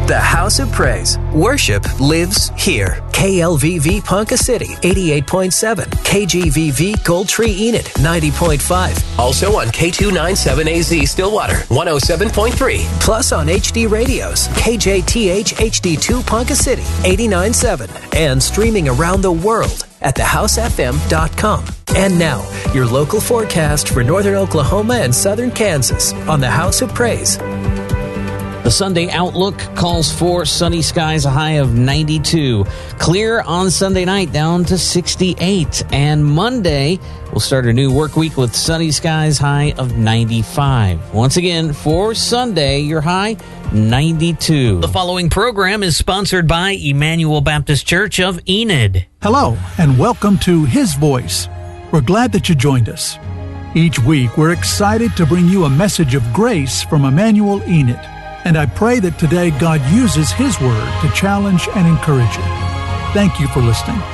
The House of Praise. Worship lives here. KLVV Ponca City, 88.7. KGVV Gold Tree Enid, 90.5. Also on K297AZ Stillwater, 107.3. Plus on HD Radios, KJTH HD2 Ponca City, 89.7. And streaming around the world at thehousefm.com. And now, your local forecast for northern Oklahoma and southern Kansas on the House of Praise. The Sunday outlook calls for sunny skies, a high of 92. Clear on Sunday night, down to 68. And Monday, we'll start a new work week with sunny skies, high of 95. Once again, for Sunday, your high, 92. The following program is sponsored by Emmanuel Baptist Church of Enid. Hello, and welcome to His Voice. We're glad that you joined us. Each week, we're excited to bring you a message of grace from Emmanuel Enid. And I pray that today God uses His Word to challenge and encourage you. Thank you for listening.